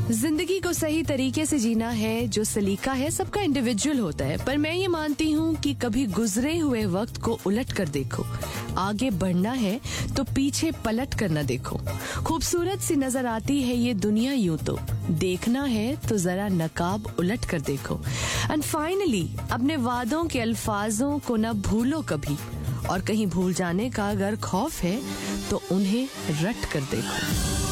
जिंदगी को सही तरीके से जीना है, जो सलीका है सबका इंडिविजुअल होता है, पर मैं ये मानती हूँ कि कभी गुजरे हुए वक्त को उलट कर देखो। आगे बढ़ना है तो पीछे पलट कर न देखो। खूबसूरत सी नजर आती है ये दुनिया यूं तो, देखना है तो जरा नकाब उलट कर देखो। एंड फाइनली अपने वादों के अल्फाजों को न भूलो कभी, और कहीं भूल जाने का अगर खौफ है तो उन्हें रट कर देखो।